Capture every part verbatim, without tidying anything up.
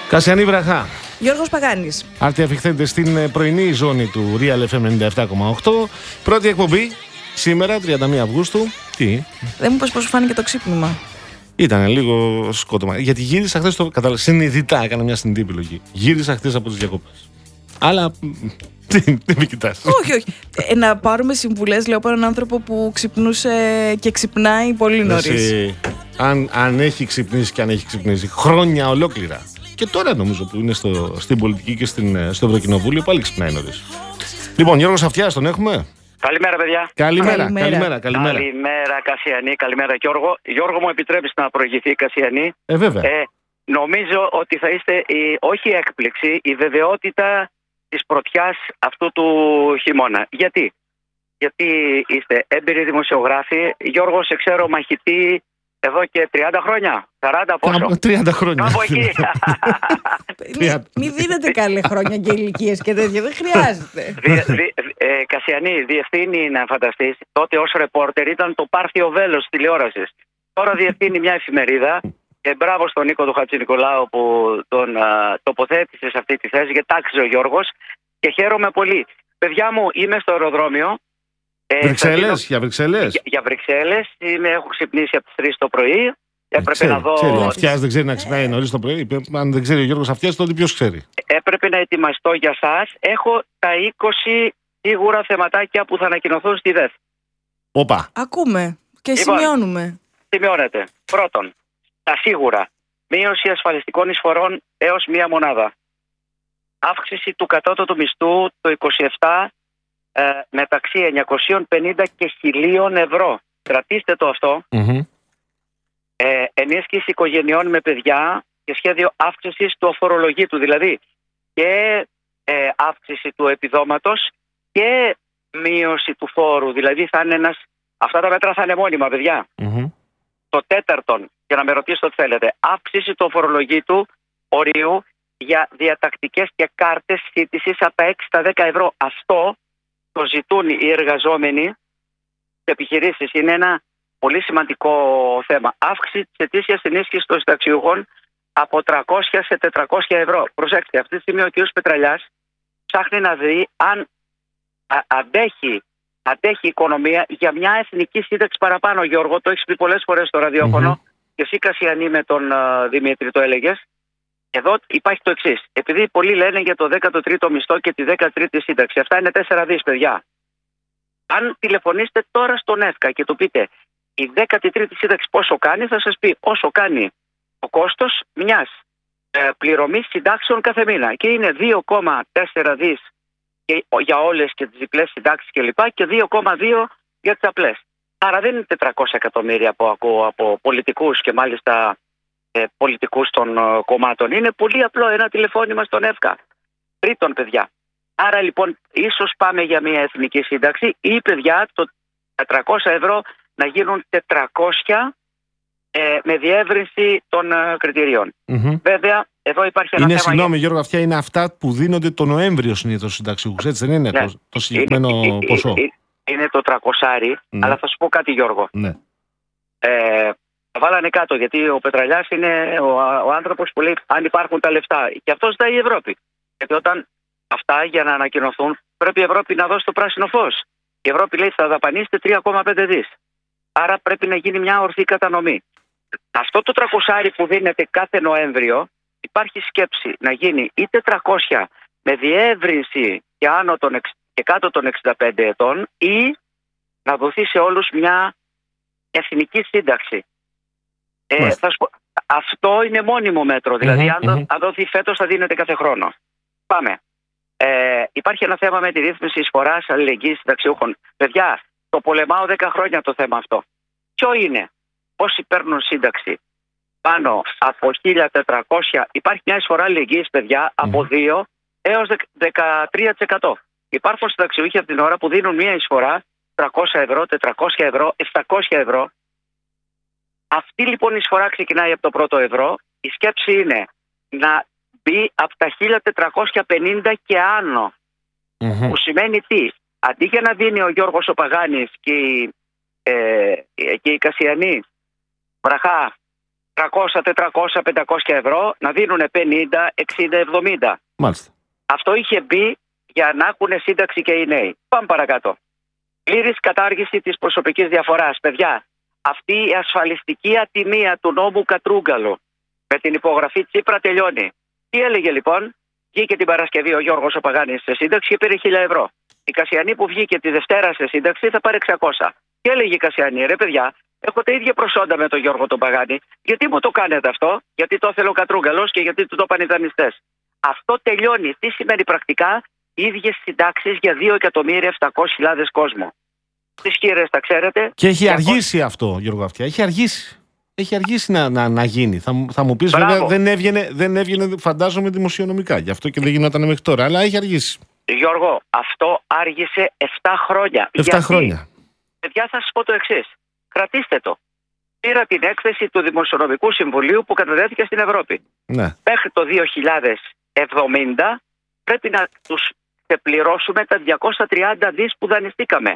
Κασιανή βραχά. Γιώργος Παγάνης. Άρτια αφιχθέντε στην πρωινή ζώνη του Real εφ εμ ενενήντα επτά κόμμα οκτώ. Πρώτη εκπομπή σήμερα, τριάντα μία Αυγούστου. Τι? Δεν μου πες πώς σου φάνηκε το ξύπνημα. Ήταν λίγο σκότωμα. Γιατί γύρισα χθες το. Κατάλαβα. Συνειδητά έκανα μια συνειδητή επιλογή. Γύρισα χθες από τις διακοπές. Αλλά. Τι, τι με κοιτάς. Όχι, όχι. Ε, να πάρουμε συμβουλές, λέω, από έναν άνθρωπο που ξυπνούσε και ξυπνάει πολύ νωρίς. Εσύ, αν, αν έχει ξυπνήσει και αν έχει ξυπνήσει χρόνια ολόκληρα. Και τώρα νομίζω που είναι στο, στην πολιτική και στην, στο Ευρωκοινοβούλιο πάλι ξυπνάει νωρίς. Λοιπόν, Γιώργος Αυτιάς τον έχουμε. Καλημέρα, παιδιά. Καλημέρα, Καλημέρα. καλημέρα. Καλημέρα, καλημέρα Κασιανή, καλημέρα Γιώργο. Γιώργο, μου επιτρέπεις να προηγηθεί η Κασιανή. Ε, βέβαια. Ε, νομίζω ότι θα είστε η, όχι η έκπληξη, η βεβαιότητα της πρωτιάς αυτού του χειμώνα. Γιατί? Γιατί είστε έμπειροι δημοσιογράφοι. Γιώργο, σε ξέρω μαχητή εδώ και τριάντα χρόνια. σαράντα πόσο? τριάντα χρόνια. Κάπου εκεί. Μην μη δίνετε καλή χρόνια και ηλικίες και τέτοια. Δεν χρειάζεται. Δι, δι, ε, Κασιανή, διευθύνει, να φανταστείς, τότε ως ρεπόρτερ ήταν το Πάρθιο Βέλος της τηλεόρασης. Τώρα διευθύνει μια εφημερίδα. Και μπράβο στον Νίκο του Χατζηνικολάου που τον α, τοποθέτησε σε αυτή τη θέση, γιατί τάξιζε ο Γιώργος και χαίρομαι πολύ. Παιδιά μου, είμαι στο αεροδρόμιο. Ε, Βρυξέλλες, δίνω... για Βρυξέλλες. Για, για Βρυξέλλες. Είμαι, έχω ξυπνήσει από τις τρεις το πρωί. Έπρεπε ξέρει, να δω. Ξέρει. Ο Αυτιάς δεν ξέρει να ξυπνάει νωρίς το πρωί. Αν δεν ξέρει ο Γιώργος Αυτιάς, τότε ποιος ξέρει. Έπρεπε να ετοιμαστώ για σας. Έχω τα είκοσι σίγουρα θεματάκια που θα ανακοινωθούν στη ΔΕΘ. Όπα. Ακούμε και Λοιπόν, σημειώνουμε. Σημειώνεται. Πρώτον, τα σίγουρα. Μείωση ασφαλιστικών εισφορών έως μία μονάδα. Αύξηση του κατώτατου μισθού το είκοσι επτά ε, μεταξύ εννιακόσια πενήντα και χίλια ευρώ. Κρατήστε το αυτό. Mm-hmm. Ε, ενίσχυση οικογενειών με παιδιά και σχέδιο αύξησης του αφορολογήτου. Δηλαδή και ε, αύξηση του επιδόματος και μείωση του φόρου. Δηλαδή θα είναι ένας, αυτά τα μέτρα θα είναι μόνιμα, παιδιά. Mm-hmm. Το τέταρτον, για να με ρωτήσετε ό,τι θέλετε, αύξηση του αφορολογήτου ορίου για διατακτικές και κάρτες σύντησης από τα έξι στα δέκα ευρώ. Αυτό το ζητούν οι εργαζόμενοι σε επιχειρήσεις. Είναι ένα πολύ σημαντικό θέμα. Αύξηση της ετήσιας ενίσχυσης των συνταξιούχων από τριακόσια σε τετρακόσια ευρώ. Προσέξτε, αυτή τη στιγμή ο κ. Πετραλιάς ψάχνει να δει αν α, αντέχει, αντέχει η οικονομία για μια εθνική σύνταξη παραπάνω. Γιώργο, το έχεις πει πολλές φορές στο ραδιόφωνο mm-hmm. και εσύ, Κασιανή, με τον uh, Δημήτρη το έλεγες. Εδώ υπάρχει το εξής. Επειδή πολλοί λένε για το δέκατο τρίτο μισθό και τη δέκατη σύνταξη, αυτά είναι τέσσερα δις, παιδιά. Αν τηλεφωνήσετε τώρα στον ΕΦΚΑ και του πείτε η δέκατη τρίτη σύνταξη πόσο κάνει, θα σας πει όσο κάνει το κόστος μιας ε, πληρωμής συντάξεων κάθε μήνα. Και είναι δύο κόμμα τέσσερα δις και, για όλες και τις διπλές συντάξεις κλπ. Και, και δύο κόμμα δύο για τις απλές. Άρα δεν είναι τετρακόσια εκατομμύρια που ακούω από πολιτικούς και μάλιστα ε, πολιτικούς των ε, κομμάτων. Είναι πολύ απλό ένα τηλεφώνημα στον ΕΦΚΑ. Τρίτον, παιδιά. Άρα λοιπόν ίσως πάμε για μια εθνική σύνταξη ή, παιδιά, το τετρακόσια ευρώ να γίνουν τετρακόσια ε, με διεύρυνση των ε, κριτηρίων. Mm-hmm. Βέβαια, εδώ υπάρχει ένα είναι, θέμα... Συγγνώμη, Γιώργο, αυτά είναι αυτά που δίνονται το Νοέμβριο συνήθως στους συνταξιούχους, έτσι δεν είναι, ναι. το, το συγκεκριμένο είναι, ποσό. Είναι, είναι το τριακόσια, ναι. Αλλά θα σου πω κάτι, Γιώργο. Ναι. Ε, βάλανε κάτω, γιατί ο Πετραλιάς είναι ο, ο άνθρωπος που λέει αν υπάρχουν τα λεφτά. Και αυτό ζητάει η Ευρώπη. Γιατί όταν αυτά για να ανακοινωθούν πρέπει η Ευρώπη να δώσει το πράσινο φως. Η Ευρώπη λέει θα δαπανίσετε τρία κόμμα πέντε δις. Άρα πρέπει να γίνει μια ορθή κατανομή. Αυτό το τριακόσια που δίνεται κάθε Νοέμβριο, υπάρχει σκέψη να γίνει ή τετρακόσια με διεύρυνση και, άνω των, και κάτω των εξήντα πέντε ετών ή να δοθεί σε όλους μια εθνική σύνταξη. Ε, θα σου πω, αυτό είναι μόνιμο μέτρο. Δηλαδή mm-hmm, αν, mm-hmm. αν δοθεί φέτος θα δίνεται κάθε χρόνο. Πάμε. Ε, υπάρχει ένα θέμα με τη ρύθμιση εισφοράς αλληλεγγύης συνταξιούχων. Παιδιά, το πολεμάω δέκα χρόνια το θέμα αυτό. Ποιο είναι? Όσοι παίρνουν σύνταξη πάνω από χίλια τετρακόσια, υπάρχει μια εισφορά αλληλεγγύης, παιδιά, mm. από δύο έως δεκατρία τοις εκατό. Υπάρχουν συνταξιούχοι από την ώρα που δίνουν μια εισφορά τριακόσια ευρώ, τετρακόσια ευρώ, επτακόσια ευρώ. Αυτή λοιπόν η εισφορά ξεκινάει από το πρώτο ευρώ. Η σκέψη είναι να μπει από τα χίλια τετρακόσια πενήντα και άνω. Mm-hmm. Που σημαίνει τι? Αντί για να δίνει ο Γιώργος ο Παγάνης και η, ε, και η Κασιανή βραχά τριακόσια, τετρακόσια, πεντακόσια ευρώ να δίνουν πενήντα, εξήντα, εβδομήντα. Μάλιστα. Αυτό είχε μπει για να έχουν σύνταξη και οι νέοι. Πάμε παρακάτω. Πλήρης κατάργηση της προσωπικής διαφοράς. Παιδιά, αυτή η ασφαλιστική ατιμία του νόμου Κατρούγκαλου με την υπογραφή Τσίπρα τελειώνει. Τι έλεγε λοιπόν? Βγήκε την Παρασκευή ο Γιώργος ο Παγάνης σε σύνταξη και πήρε χίλια ευρώ. Η Κασιανή που βγήκε τη Δευτέρα σε σύνταξη θα πάρει εξακόσια. Και έλεγε η Κασιανή, ρε παιδιά, έχω τα ίδια προσόντα με τον Γιώργο τον Παγάνη. Γιατί μου το κάνετε αυτό? Γιατί το ήθελε ο Κατρούγκαλος και γιατί του το είπαν οι δανειστές. Αυτό τελειώνει. Τι σημαίνει πρακτικά? Ίδιες συντάξεις για δύο εκατομμύρια επτακόσιες χιλιάδες κόσμο. Τις χείρες τα ξέρετε. Και έχει αργήσει αυτό, Γιώργο Αυτιά. Έχει αργήσει. Έχει αργήσει να, να, να γίνει. Θα, θα μου πεις, βέβαια, δεν έβγαινε, δεν έβγαινε, φαντάζομαι, δημοσιονομικά. Γι' αυτό και δεν γινόταν μέχρι τώρα. Αλλά έχει αργήσει. Γιώργο, αυτό άργησε επτά χρόνια. επτά Γιατί? χρόνια. Παιδιά, θα σας πω το εξής. Κρατήστε το. Πήρα την έκθεση του Δημοσιονομικού Συμβουλίου που καταδέθηκε στην Ευρώπη. Ναι. Μέχρι το δύο χιλιάδες εβδομήντα πρέπει να τους πληρώσουμε τα διακόσια τριάντα δις που δανειστήκαμε.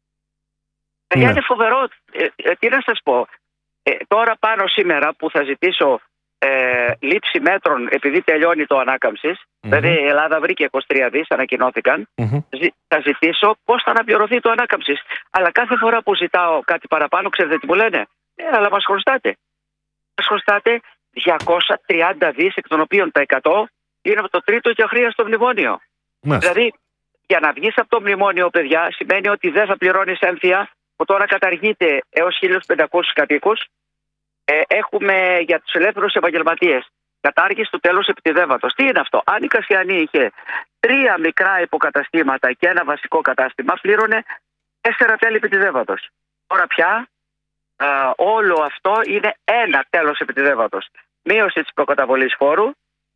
Παιδιά, Ναι. είναι φοβερό. Ε, ε, τι να σας πω. Ε, τώρα πάνω σήμερα που θα ζητήσω ε, λήψη μέτρων επειδή τελειώνει το ανάκαμψης, Mm-hmm. δηλαδή η Ελλάδα βρήκε είκοσι τρία δις, ανακοινώθηκαν, Mm-hmm. ζη, θα ζητήσω πώς θα αναπληρωθεί το ανάκαμψης. Αλλά κάθε φορά που ζητάω κάτι παραπάνω, ξέρετε τι μου λένε? Ε, αλλά μας χρωστάτε. Μας χρωστάτε διακόσια τριάντα δις, εκ των οποίων τα εκατό είναι από το τρίτο και αχρίαστο μνημόνιο. Μάλιστα. Δηλαδή, για να βγεις από το μνημόνιο, παιδιά, σημαίνει ότι δεν θα πληρώνεις έμφυα, που τώρα καταργείται έως χίλιους πεντακόσιους κατοίκους. Ε, έχουμε για τους ελεύθερους επαγγελματίες κατάργηση του τέλους επιτιδεύματος. Τι είναι αυτό? Αν η Κασιανή είχε τρία μικρά υποκαταστήματα και ένα βασικό κατάστημα, πλήρωνε τέσσερα τέλη επιτιδεύματος. Τώρα πια α, όλο αυτό είναι ένα τέλος επιτιδεύματος. Μείωση της προκαταβολής φόρου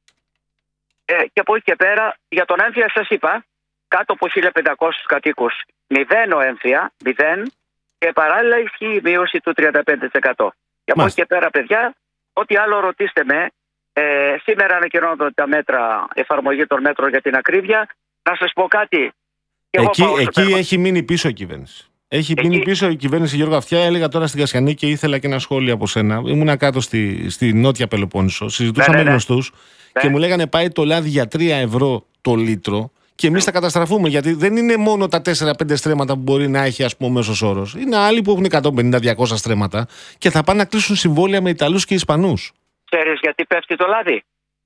ε, και από εκεί και πέρα για τον έμφυα σας είπα, κάτω από χίλια πεντακόσιους κατοίκους μηδέν ο έμφυα, μηδέν, και παράλληλα ισχύει η μείωση του τριάντα πέντε τοις εκατό. Και από εκεί και πέρα, παιδιά, ό,τι άλλο ρωτήστε με, ε, σήμερα ανακοινώνονται τα μέτρα, εφαρμογή των μέτρων για την ακρίβεια. Να σας πω κάτι. Εκεί, εκεί έχει μείνει πίσω η κυβέρνηση. Έχει εκεί... μείνει πίσω η κυβέρνηση, Γιώργο Αυτιά. Έλεγα τώρα στην Κασιανή και ήθελα και ένα σχόλιο από σένα. Ήμουνα κάτω στη, στη Νότια Πελοπόννησο. Συζητούσαμε ναι, ναι, με γνωστούς ναι. και μου λέγανε πάει το λάδι για τρία ευρώ το λίτρο. Και εμείς θα καταστραφούμε, γιατί δεν είναι μόνο τα τέσσερα πέντε στρέμματα που μπορεί να έχει, ας πούμε, ο μέσος όρος. Είναι άλλοι που έχουν εκατόν πενήντα διακόσια στρέμματα και θα πάνε να κλείσουν συμβόλαια με Ιταλούς και Ισπανούς. Ξέρεις γιατί πέφτει το λάδι?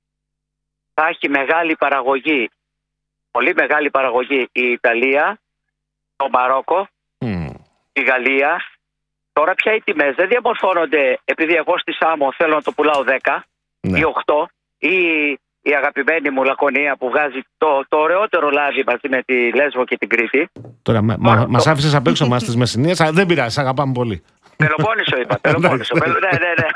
Θα έχει μεγάλη παραγωγή, πολύ μεγάλη παραγωγή η Ιταλία, το Μαρόκο, mm. η Γαλλία. Τώρα πια οι τιμές δεν διαμορφώνονται επειδή εγώ στη Σάμο θέλω να το πουλάω δέκα ναι. ή οκτώ ή... η αγαπημένη μου Λακωνία που βγάζει το, το ωραιότερο λάδι μαζί με τη Λέσβο και την Κρήτη. Τώρα μα, μα, μας άφησες απ' έξω μας τις Μεσσηνίες, αλλά δεν πειράζει, αγαπάμε πολύ. Πελοπόννησο είπα, Πελοπόννησο. ναι, ναι, ναι.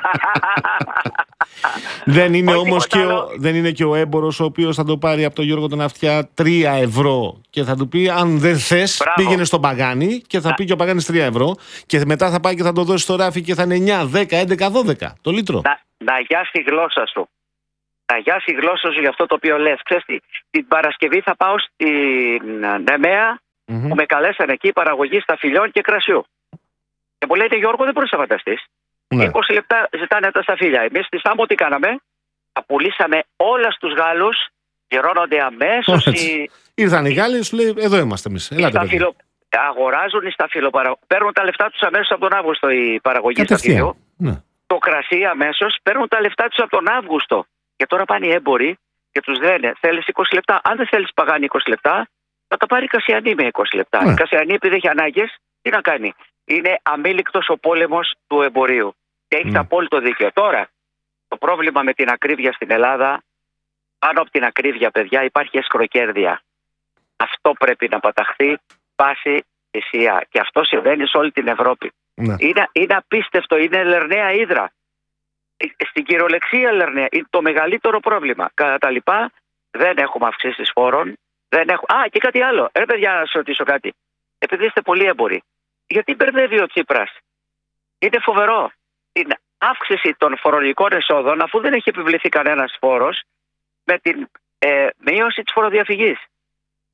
δεν, είναι όμως και ο, δεν είναι και ο έμπορος ο οποίος θα το πάρει από τον Γιώργο τον Αυτιά τρία ευρώ και θα του πει αν δεν θες Μπράβο. πήγαινε στον Παγάνη και θα Α. πει και ο Παγάνης τρία ευρώ και μετά θα πάει και θα το δώσει στο ράφι και θα είναι εννιά, δέκα, έντεκα, δώδεκα το λίτρο. Να, να γιάσει η γλώσσα σου. Να γιάσει η γλώσσα σου για αυτό το οποίο λες. Ξέρεις τι, την Παρασκευή θα πάω στην Νεμαία mm-hmm. που με καλέσαν εκεί παραγωγή σταφυλιών και κρασιού. Και μου λέτε Γιώργο δεν μπορείς να φανταστείς. Ναι. είκοσι λεπτά ζητάνε τα σταφύλια. Εμείς στη Σάμο τι κάναμε? Τα πουλήσαμε όλα στους Γάλλους, γερώνονται αμέσως. Οι... Ήρθαν οι Γάλλοι, σου λέει εδώ είμαστε εμείς. Ελάτε, σταφυλο... Αγοράζουν οι σταφυλοπαρα... Παίρνουν τα λεφτά τους αμέσως από τον Αύγουστο η παραγωγή σταφυλιού. Ναι. Το κρασί αμέσως παίρνουν τα λεφτά τους από τον Αύγουστο. Και τώρα πάνε οι έμποροι και τους λένε θέλεις είκοσι λεπτά. Αν δεν θέλεις Παγάνη είκοσι λεπτά, θα τα πάρει η Κασιανή με είκοσι λεπτά. Ναι. Η Κασιανή επειδή έχει ανάγκες, τι να κάνει? Είναι αμήλικτος ο πόλεμος του εμπορίου. Και έχει mm. απόλυτο δίκιο. Τώρα, το πρόβλημα με την ακρίβεια στην Ελλάδα, πάνω από την ακρίβεια, παιδιά, υπάρχει εσχροκέρδεια. Αυτό πρέπει να παταχθεί πάση θυσία. Και αυτό συμβαίνει σε όλη την Ευρώπη. Ναι. Είναι, είναι απίστευτο, είναι Λερναία Ύδρα. Στην κυριολεξία Λερναία, είναι το μεγαλύτερο πρόβλημα. Κατά τα λοιπά, δεν έχουμε αυξήσεις φόρων. Δεν έχουμε... Α, και κάτι άλλο. Ρε παιδιά, να σας ρωτήσω κάτι. Επειδή είστε πολύ έμποροι, γιατί μπερδεύει ο Τσίπρας? Είναι φοβερό. Την αύξηση των φορολογικών εσόδων, αφού δεν έχει επιβληθεί κανένας φόρος, με την ε, μείωση της φοροδιαφυγής.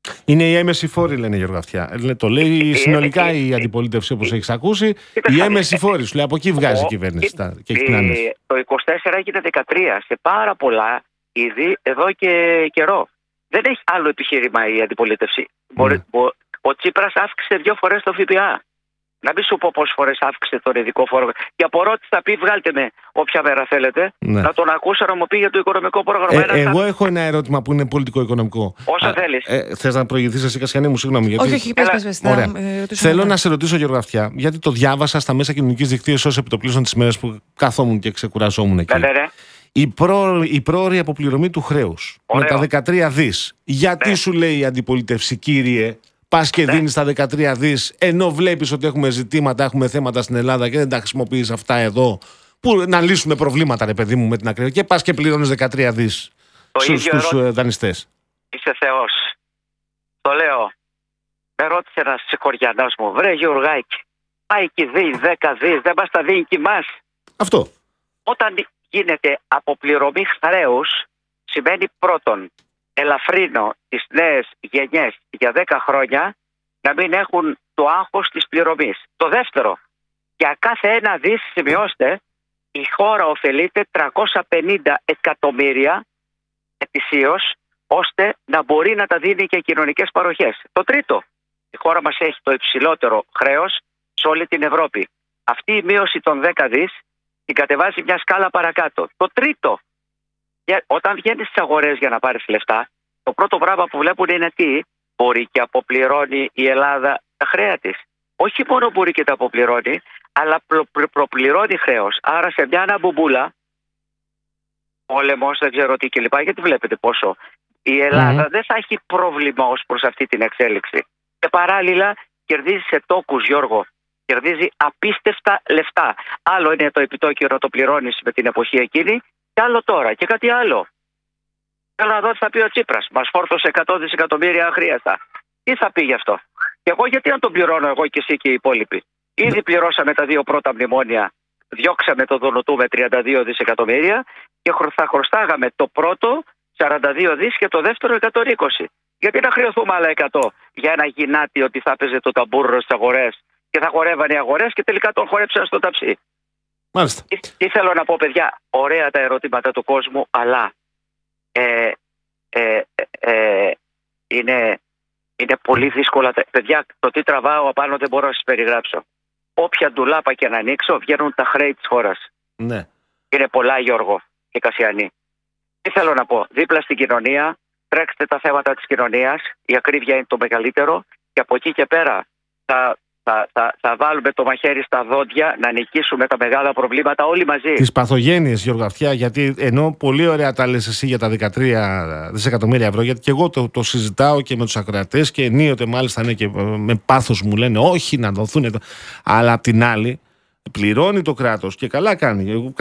Είναι οι έμεση φόροι, λένε, Γιώργο Αυτιά. Το λέει συνολικά η αντιπολίτευση, όπως έχεις ακούσει. Οι έμεση φόροι, σου λέει, από εκεί βγάζει η κυβέρνηση. Το είκοσι τέσσερα έγινε δεκατρία σε πάρα πολλά είδη εδώ και καιρό. Δεν έχει άλλο επιχείρημα η αντιπολίτευση. Ο Τσίπρας αύξησε δύο φορές το ΦΠΑ. Να μην σου πω πόσες φορές αύξησε τον ειδικό φόρο. Και απορώ τι θα πει, βγάλτε με όποια μέρα θέλετε, ναι. να τον ακούσω να μου πει για το οικονομικό πρόγραμμα. Ε, εγώ θα... έχω ένα ερώτημα που είναι πολιτικό-οικονομικό. Όσο θέλεις. Ε, θες να προηγηθείς εσύ, Κασιανή μου, συγγνώμη. Γιατί... Όχι, όχι, πες, πες, πες, Ωραία. Ε, Θέλω να σε ρωτήσω, Γιώργο Αυτιά, γιατί το διάβασα στα μέσα κοινωνικής δικτύωσης ως επιτοπλίστων τις μέρες που καθόμουν και ξεκουραζόμουν εκεί. Ναι, ναι, ναι. Η, προ... η πρόωρη αποπληρωμή του χρέους με τα δεκατρία δις. Γιατί ναι. σου λέει η αντιπολίτευση, κύριε, πας και ναι. δίνεις τα δεκατρία δις, ενώ βλέπεις ότι έχουμε ζητήματα, έχουμε θέματα στην Ελλάδα και δεν τα χρησιμοποιείς αυτά εδώ, που να λύσουμε προβλήματα, ρε παιδί μου, με την ακρίβεια, και πας και πληρώνεις δεκατρία δις στους, στους ερώ... δανειστές. Είσαι Θεός. Το λέω. Με ρώτησε ένας συγχωριανός μου, βρε Γιωργάκη, πάει και δει δέκα δις, δεν μας τα δίνει και εμάς. Αυτό. Όταν γίνεται αποπληρωμή χρέους, σημαίνει πρώτον, ελαφρύνω τις νέες γενιές για δέκα χρόνια να μην έχουν το άγχος της πληρωμής. Το δεύτερο, για κάθε ένα δις, σημειώστε, η χώρα ωφελείται τριακόσια πενήντα εκατομμύρια ετησίως, ώστε να μπορεί να τα δίνει και κοινωνικές παροχές. Το τρίτο, η χώρα μας έχει το υψηλότερο χρέος σε όλη την Ευρώπη. Αυτή η μείωση των δέκα δις την κατεβάζει μια σκάλα παρακάτω. Το τρίτο, όταν βγαίνεις στις αγορές για να πάρεις λεφτά, το πρώτο πράγμα που βλέπουν είναι τι, μπορεί και αποπληρώνει η Ελλάδα τα χρέα της. Όχι μόνο μπορεί και τα αποπληρώνει, αλλά προ, προ, προπληρώνει χρέος. Άρα σε μια αναμπουμπούλα, πόλεμος, δεν ξέρω τι κλπ. Γιατί βλέπετε πόσο η Ελλάδα mm-hmm. δεν θα έχει πρόβλημα ως προς αυτή την εξέλιξη. Και παράλληλα κερδίζει σε τόκους, Γιώργο. Κερδίζει απίστευτα λεφτά. Άλλο είναι το επιτόκιο να το πληρώνεις με την εποχή εκείνη, και άλλο τώρα. Και κάτι άλλο. Θέλω να δω τι θα πει ο Τσίπρας. Μας φόρτωσε εκατό δισεκατομμύρια αχρίαστα. Τι θα πει γι' αυτό. Και εγώ γιατί να τον πληρώνω εγώ και εσύ και οι υπόλοιποι. Ήδη πληρώσαμε τα δύο πρώτα μνημόνια, διώξαμε το Δουνουτού με τριάντα δύο δισεκατομμύρια και θα χρωστάγαμε το πρώτο σαράντα δύο δις και το δεύτερο εκατόν είκοσι. Γιατί να χρεωθούμε άλλα εκατό για ένα γυνάτι ότι θα έπαιζε το ταμπούρρο στις αγορές και θα χορεύανε οι αγορές και τελικά τον χορέψαν στο ταψί. Μάλιστα. Τι, τι θέλω να πω, παιδιά, ωραία τα ερωτήματα του κόσμου, αλλά ε, ε, ε, είναι, είναι πολύ δύσκολα. Παιδιά, το τι τραβάω απάνω δεν μπορώ να σας περιγράψω. Όποια ντουλάπα και να ανοίξω, βγαίνουν τα χρέη της χώρας. Ναι. Είναι πολλά, Γιώργο και Κασιανή. Τι θέλω να πω, δίπλα στην κοινωνία, τρέξτε τα θέματα της κοινωνίας, η ακρίβεια είναι το μεγαλύτερο και από εκεί και πέρα θα, θα, θα, θα βάλουμε το μαχαίρι στα δόντια να νικήσουμε τα μεγάλα προβλήματα όλοι μαζί. Τις παθογένειες, Γιώργο Αυτιά, γιατί ενώ πολύ ωραία τα λες εσύ για τα δεκατρία δισεκατομμύρια ευρώ, γιατί και εγώ το, το συζητάω και με τους ακροατές και ενίοτε μάλιστα ναι, και με πάθος μου λένε όχι να δοθούν, αλλά απ' την άλλη πληρώνει το κράτος και καλά κάνει.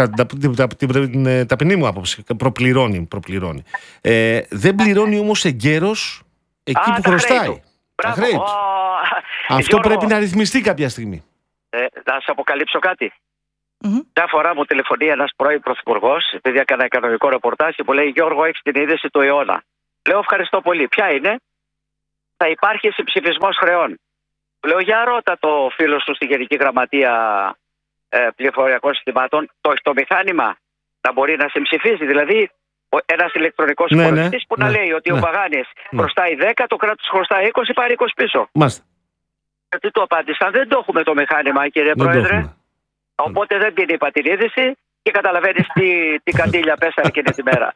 Την ταπεινή μου άποψη. Προπληρώνει. προπληρώνει. Ε, δεν πληρώνει όμως εγκαίρος εκεί Α, που χρωστάει. Τα χρέη του. Αυτό Γιώργο, πρέπει να ρυθμιστεί κάποια στιγμή. Ε, να σας αποκαλύψω κάτι. Mm-hmm. Μια φορά μου τηλεφωνεί ένας πρώην πρωθυπουργός, επειδή έκανα οικονομικό ρεπορτάζ και μου λέει Γιώργο, έχεις την είδηση του αιώνα. Λέω ευχαριστώ πολύ. Ποια είναι? Θα υπάρχει συμψηφισμός χρεών. Λέω για ρώτα το φίλο σου στη Γενική Γραμματεία ε, Πληροφοριακών Συστημάτων, το, το μηχάνημα να μπορεί να συμψηφίζει. Δηλαδή ένας ηλεκτρονικός ναι, υπολογιστής ναι, που ναι, να λέει ότι ναι, ο Παγάνης ναι. χρωστάει δέκα, το κράτος χρωστάει είκοσι, πάρει είκοσι πίσω. Μάλιστα. Γιατί το απάντησαν, δεν το έχουμε το μηχάνημα, κύριε δεν Πρόεδρε. Οπότε δεν την είπα την είδηση και καταλαβαίνεις τι, τι καντήλια πέσανε εκείνη τη μέρα.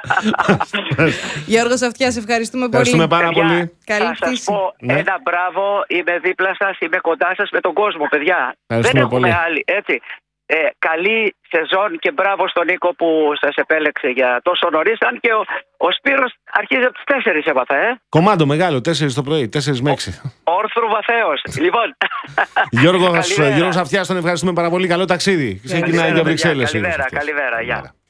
Γιώργος Αυτιά, σε ευχαριστούμε πολύ. Ευχαριστούμε πάρα παιδιά, πολύ. Καλή θα σας πω ναι. ένα μπράβο, είμαι δίπλα σας, είμαι κοντά σας με τον κόσμο, παιδιά. Δεν έχουμε πολύ. άλλη, έτσι. Ε, καλή σεζόν και μπράβο στον Νίκο που σας επέλεξε για τόσο νωρίς. Αν και ο, ο Σπύρος αρχίζει από τις τέσσερις έμαθα, ε. Κομμάντο μεγάλο, τέσσερις το πρωί, τέσσερις με έξι. Όρθρου βαθέως. Λοιπόν. Γιώργος Αυτιά, τον ευχαριστούμε πάρα πολύ. Καλό ταξίδι. Ξεκινάει για Βρυξέλλες. Καλημέρα, καλημέρα. Γεια.